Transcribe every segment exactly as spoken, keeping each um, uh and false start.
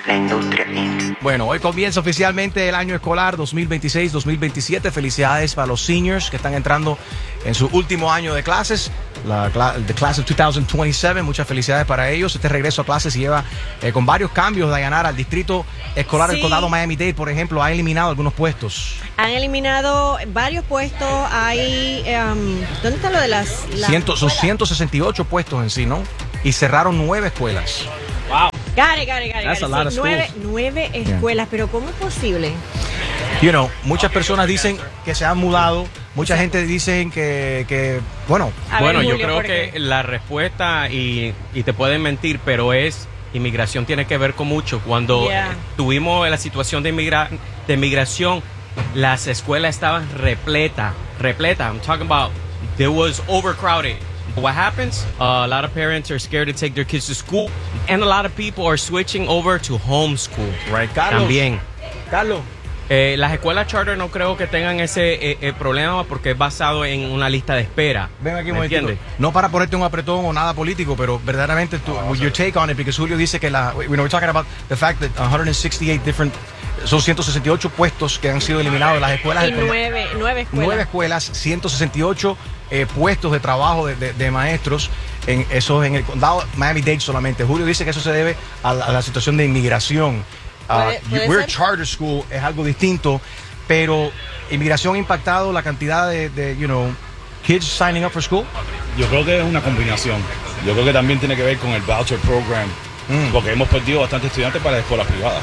La Industria incorporated. Bueno, hoy comienza oficialmente el año escolar dos mil veintiséis dos mil veintisiete. Felicidades para los seniors que están entrando en su último año de clases, la the class of dos mil veintisiete. Muchas felicidades para ellos. Este regreso a clases lleva eh, con varios cambios. Dayanara, al distrito escolar del Sí. condado Miami-Dade, por ejemplo, ha eliminado algunos puestos. Han eliminado varios puestos. Hay. Um, ¿Dónde está lo de las.? las Ciento, son escuelas? ciento sesenta y ocho puestos en sí, ¿no? Y cerraron nueve escuelas. Wow. Got it, got it, got it, That's got it. a lot Sí, of nueve, schools. nueve escuelas, pero ¿cómo es posible? You know, muchas personas dicen que se han mudado. Mucha gente dicen que, que bueno, A Bueno, ver, yo Julio, creo ¿por que qué? la respuesta, y, y te pueden mentir, pero es, inmigración tiene que ver con mucho. Cuando Yeah. eh, tuvimos la situación de, inmigra de inmigración, las escuelas estaban repletas, repletas. I'm talking about, there was overcrowded. What happens? Uh, a lot of parents are scared to take their kids to school, and a lot of people are switching over to homeschool. right, Carlos. También. Carlos. Eh, las escuelas charter no creo que tengan ese eh, eh, problema porque es basado en una lista de espera. Ven aquí un ¿Me momentito. entiendes? No para ponerte un apretón o nada político, pero verdaderamente tu, your take on it, porque Julio dice que la, you know, we're talking about the fact that one hundred sixty-eight different, son ciento sesenta y ocho puestos que han sido eliminados de las escuelas. Y del condado. nueve, nueve escuelas. Nueve escuelas, ciento sesenta y ocho eh, puestos de trabajo de, de, de maestros, en eso en el condado Miami-Dade solamente. Julio dice que eso se debe a la, a la situación de inmigración. Uh, Puede- puede we're ser. charter school, es algo distinto, pero inmigración ha impactado la cantidad de, de you know, kids signing up for school. Yo creo que es una combinación. Yo creo que también tiene que ver con el voucher program, Mm. porque hemos perdido bastantes estudiantes para escuelas privadas.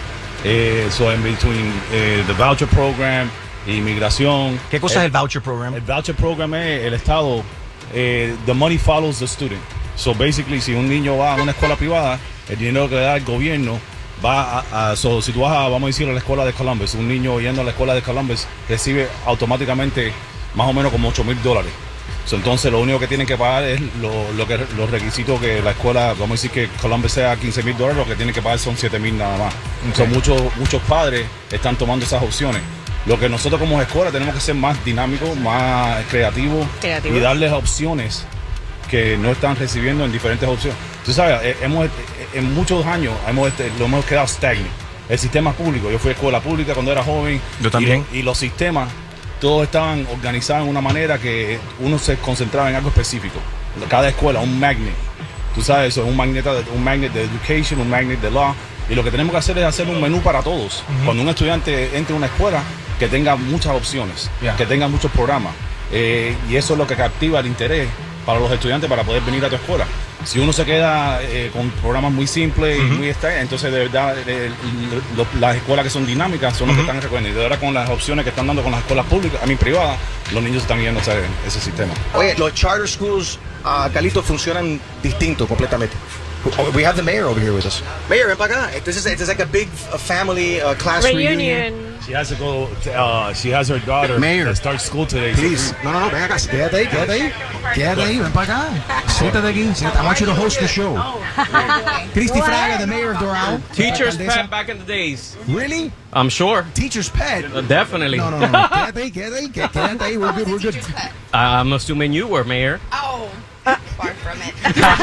Eh, so in between eh, the voucher program, inmigración. ¿Qué cosa es el voucher program? El voucher program es el estado, eh, the money follows the student. So basically, si un niño va a una escuela privada, el dinero que le da el gobierno va a, a so, si tú vas a, vamos a decir, a la escuela de Columbus, un niño yendo a la escuela de Columbus recibe automáticamente más o menos como ocho mil dólares. So, entonces lo único que tienen que pagar es lo, lo que, los requisitos que la escuela, vamos a decir que Columbus sea quince mil dólares, lo que tienen que pagar son siete mil nada más. Ok. So, muchos, muchos padres están tomando esas opciones. Lo que nosotros como escuela tenemos que ser más dinámicos, más creativos Creativos. y darles opciones que no están recibiendo en diferentes opciones. Tú sabes, eh, hemos, eh, en muchos años hemos, este, lo hemos quedado stagnant. El sistema público, yo fui a escuela pública cuando era joven. Yo también. Y, y los sistemas, todos estaban organizados de una manera que uno se concentraba en algo específico. Cada escuela, un magnet. Tú sabes, eso es un magnet, de- un magnet de education, un magnet de law. Y lo que tenemos que hacer es hacer un menú para todos. Cuando un estudiante entre a una escuela, que tenga muchas opciones, Yeah. que tenga muchos programas. Eh, y eso es lo que captiva el interés para los estudiantes para poder venir a tu escuela. Si uno se queda eh, con programas muy simples y muy extraños, entonces de verdad eh, lo- las escuelas que son dinámicas son las que están recorriendo. Y ahora con las opciones que están dando con las escuelas públicas, a mí privadas, los niños están yendo a ese, ese sistema. Oye, los charter schools, uh, Calito, funcionan distinto completamente. We have the mayor over here with us. Mayor, ven para acá. This is, it's like a big uh, family uh, class reunion. Reunion. She has to go. Uh, she has her daughter Mayor. that starts school today. Please. No, no, no, ven acá. Quédate ahí, quédate ahí. Quédate ahí, ven para acá. Siéntate aquí. Siéntate. I want you to host the show. Cristi Fraga, the mayor of Doral. Teacher's Alcaldesa. pet back in the days. Really? I'm sure. Teacher's pet? Uh, definitely. No, no, no, no. Quédate ahí, quédate ahí, qué- quédate ahí. We're good, we're good. I'm assuming you were mayor. Oh, far from it.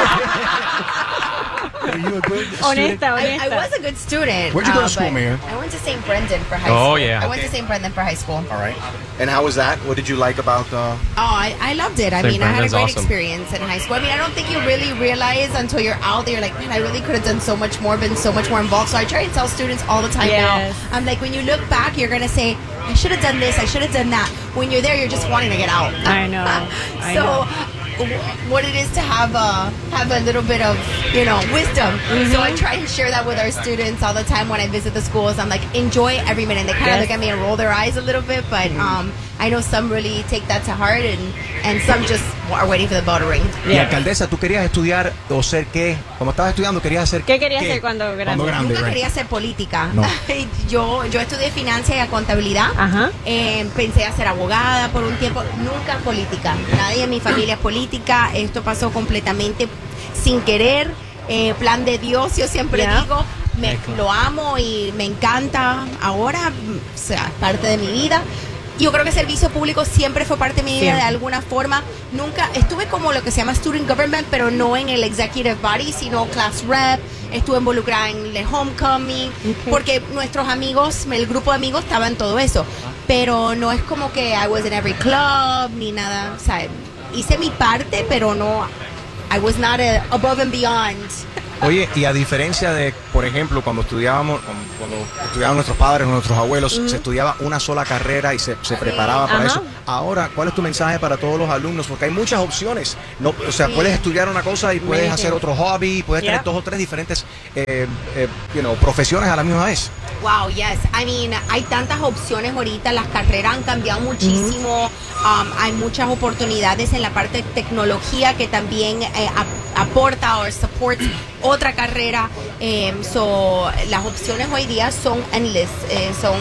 Are you a good student? Honesta, I, I honesta. was a good student. Where'd you go to uh, school, but Mayor? I went to Saint Brendan for high Oh, school. yeah. I went Okay. to Saint Brendan for high school. All right. And how was that? What did you like about uh Oh, I, I loved it. I Saint mean, I had a Brendan's great awesome. experience in high school. I mean, I don't think you really realize until you're out there, like, man, I really could have done so much more, been so much more involved. So I try and tell students all the time Yes. now. I'm like, when you look back, you're going to say, I should have done this, I should have done that. When you're there, you're just wanting to get out. I know. I so, know. w- what it is to have a have a little bit of, you know, wisdom. So I try and share that with our students all the time when I visit the schools. I'm like, enjoy every minute. They kind of Yes. look at me and roll their eyes a little bit, but um, I know some really take that to heart, and and some just are waiting for the bell to ring. Y Yeah. alcaldesa, ¿tú querías estudiar o ser qué? Cuando estabas estudiando, ¿querías hacer ¿Qué querías hacer cuando grande? Cuando grande, Nunca right. quería hacer política. No. yo yo estudié financia y contabilidad. Ajá. Eh, pensé a ser abogada por un tiempo. Nunca política. Nadie en mi familia es política. Esto pasó completamente sin querer. Eh, plan de Dios, yo siempre Yeah. digo. Me, lo amo y me encanta. Ahora, o sea, es parte de mi vida. Yo creo que el servicio público siempre fue parte de mi vida Siempre. de alguna forma. Nunca estuve como lo que se llama student government, pero no en el executive body, sino class rep, estuve involucrada en el homecoming, okay. porque nuestros amigos, el grupo de amigos estaba en todo eso, pero no es como que I was in every club ni nada, o sea, hice mi parte, pero no, I was not a above and beyond. Oye, y a diferencia de, por ejemplo, cuando estudiábamos, cuando estudiaban nuestros padres, nuestros abuelos, uh-huh. se estudiaba una sola carrera y se, se preparaba para uh-huh. eso. Ahora, ¿cuál es tu mensaje para todos los alumnos? Porque hay muchas opciones. No, o sea, sí. puedes estudiar una cosa y puedes Maybe. hacer otro hobby, puedes yeah. tener dos o tres diferentes eh, eh, you know, profesiones a la misma vez. Wow, yes. I mean, hay tantas opciones ahorita, las carreras han cambiado muchísimo. Uh-huh. Um, hay muchas oportunidades en la parte de tecnología que también eh, ap- aporta o supports otra carrera. Eh, so, las opciones hoy día son endless, eh, son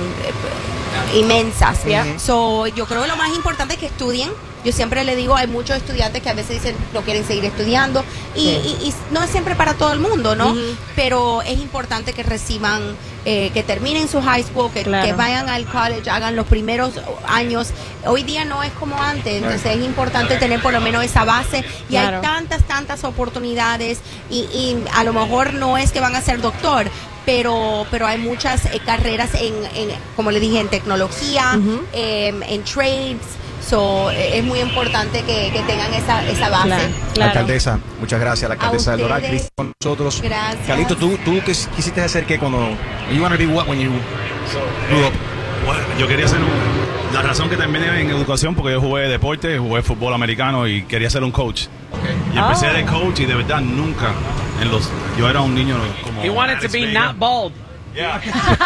eh, inmensas. Yeah. So, yo creo que lo más importante es que estudien. Yo siempre le digo, hay muchos estudiantes que a veces dicen no quieren seguir estudiando y, sí. y, y no es siempre para todo el mundo, ¿no? Uh-huh. Pero es importante que reciban, eh, que terminen su high school, que, claro. que vayan al college, hagan los primeros años. Hoy día no es como antes, entonces es importante tener por lo menos esa base y claro. hay tantas, tantas oportunidades y, y a lo mejor no es que van a ser doctor, pero pero hay muchas eh, carreras en, en, como le dije, en tecnología, uh-huh. eh, en trades. So, es muy importante que, que tengan esa, esa base. Claro, claro. Alcaldesa, muchas gracias. La alcaldesa del Doral, Cristi, con nosotros. Gracias. Calito, ¿tú, tú qué quisiste hacer qué cuando... You wanted to be what when you grew up? Bueno, yo quería ser un... La razón que terminé en educación, porque yo jugué deporte, jugué fútbol americano y quería ser un coach. Okay. Y empecé oh. de coach y de verdad nunca en los... Yo era un niño como... He wanted to be not bald. Yeah.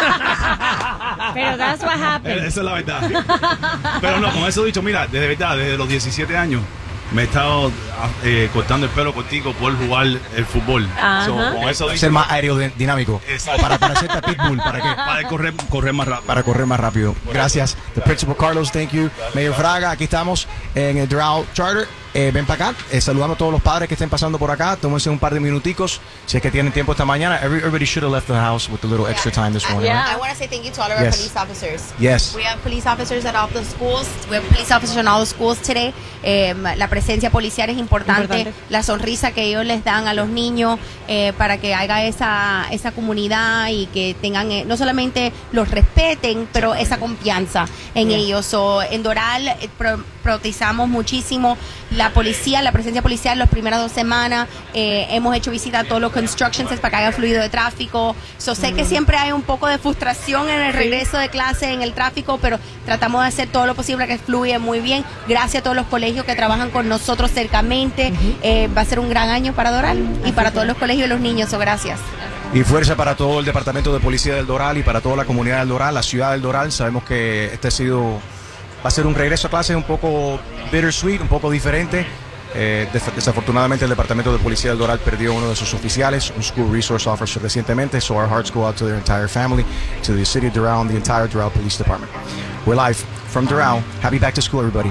Pero that's what happened. Esa es la verdad. Pero no, con eso dicho, mira, desde verdad, desde los diecisiete años me he estado eh, cortando el pelo cortico por jugar el fútbol. Uh-huh. So, con eso dicho, ser más aerodinámico. Para parecerte a Pitbull, para que para correr, correr más rápido. Para correr más rápido. Gracias. The Principal Carlos, thank you. Mayor Fraga, aquí estamos en el Doral Charter. Eh, ven para acá, eh, saludamos a todos los padres que estén pasando por acá. Tómense un par de minuticos si es que tienen tiempo esta mañana. Every, everybody should have left the house with a little extra time this morning. Yeah. Right? I want to say thank you to all of our yes. police officers. Yes. We have police officers at all the schools. We have police officers in all the schools today. Eh, la presencia policial es importante. importante. La sonrisa que ellos les dan a los niños eh, para que haga esa, esa comunidad y que tengan, eh, no solamente los respeten, pero esa confianza en yeah. ellos. So, en Doral eh, pro, priorizamos muchísimo la policía, la presencia policial las primeras dos semanas. Eh, hemos hecho visita a todos los construction sites para que haya fluido de tráfico. So, sé mm. que siempre hay un poco de frustración en el regreso de clase, en el tráfico, pero tratamos de hacer todo lo posible para que fluya muy bien. Gracias a todos los colegios que trabajan con nosotros cercamente. Uh-huh. Eh, va a ser un gran año para Doral y para todos los colegios y los niños. So, gracias. Y fuerza para todo el Departamento de Policía del Doral y para toda la comunidad del Doral, la ciudad del Doral. Sabemos que este ha sido, va a ser un regreso a clases un poco bittersweet, un poco diferente. Eh, desafortunadamente el Departamento de Policía del Doral perdió uno de sus oficiales, un School Resource Officer recientemente, so our hearts go out to their entire family, to the city of Doral and the entire Doral Police Department. We're live from Doral. Happy back to school, everybody.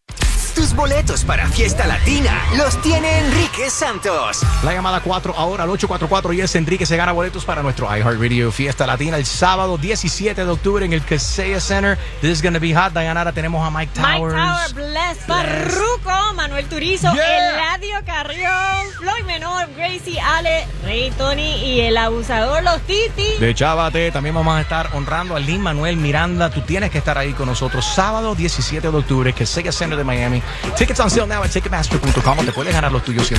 Tus boletos para Fiesta Latina los tiene Enrique Santos. La llamada cuatro ahora al ocho cuatro cuatro y es Enrique se gana boletos para nuestro iHeartRadio Fiesta Latina el sábado diecisiete de octubre en el Kaseya Center. This is gonna be hot. Dayanara, tenemos a Mike Towers. Mike Towers, Bless, Farruko, Manuel Turizo, yeah. Eladio Carrión, Floyd Menor, Gracie, Ale, Rey Tony y el abusador Los Titi. De Chávate, también vamos a estar honrando a Lin Manuel Miranda. Tú tienes que estar ahí con nosotros sábado diecisiete de octubre, Kaseya Center de Miami. Tickets on sale now at ticketmaster punto com. Te puedes ganar los tuyos.